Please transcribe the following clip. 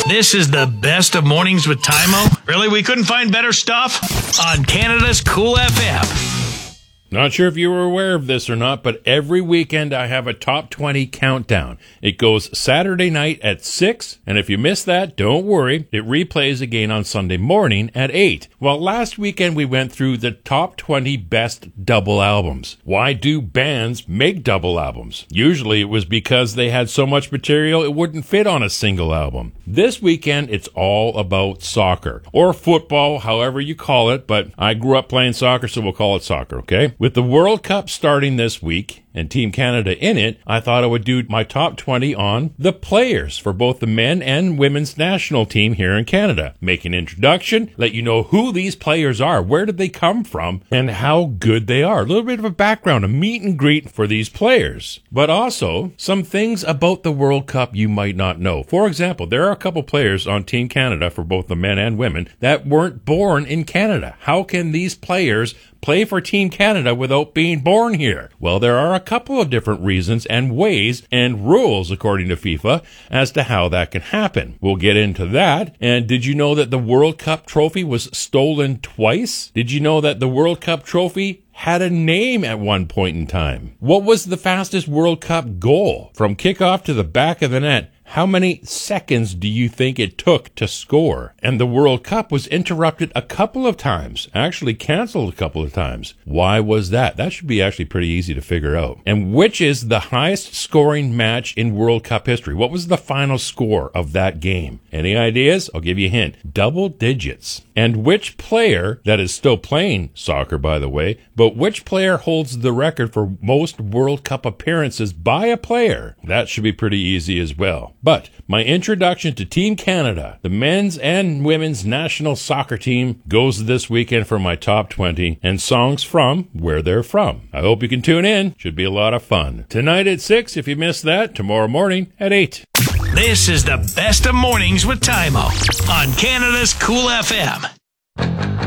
This is the best of mornings with Tymo. Really, we couldn't find better stuff? On Canada's Cool FM. Not sure if you were aware of this or not, but every weekend I have a top 20 countdown. It goes Saturday night at 6, and if you miss that, don't worry. It replays again on Sunday morning at 8. Well, last weekend we went through the top 20 best double albums. Why do bands make double albums? Usually it was because they had so much material it wouldn't fit on a single album. This weekend it's all about soccer, or football, however you call it, but I grew up playing soccer, so we'll call it soccer, okay? With the World Cup starting this week and Team Canada in it, I thought I would do my top 20 on the players for both the men and women's national team here in Canada. Make an introduction, let you know who these players are, where did they come from, and how good they are. A little bit of a background, a meet and greet for these players. But also, some things about the World Cup you might not know. For example, there are a couple players on Team Canada for both the men and women that weren't born in Canada. How can these players play for Team Canada without being born here? Well, there are a couple of different reasons and ways and rules, according to FIFA, as to how that can happen. We'll get into that. And did you know that the World Cup trophy was stolen twice? Did you know that the World Cup trophy had a name at one point in time? What was the fastest World Cup goal? From kickoff to the back of the net, how many seconds do you think it took to score? And the World Cup was interrupted a couple of times, actually canceled a couple of times. Why was that? That should be actually pretty easy to figure out. And which is the highest scoring match in World Cup history? What was the final score of that game? Any ideas? I'll give you a hint. Double digits. And which player, that is still playing soccer by the way, but which player holds the record for most World Cup appearances by a player? That should be pretty easy as well. But my introduction to Team Canada, the men's and women's national soccer team, goes this weekend for my top 20 and songs from where they're from. I hope you can tune in. Should be a lot of fun. Tonight at 6, if you missed that, tomorrow morning at 8. This is the best of mornings with Tymo on Canada's Cool FM.